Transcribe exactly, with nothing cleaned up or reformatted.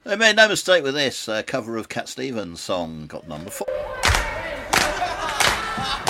They made no mistake with this uh, cover of Cat Stevens' song, got number four.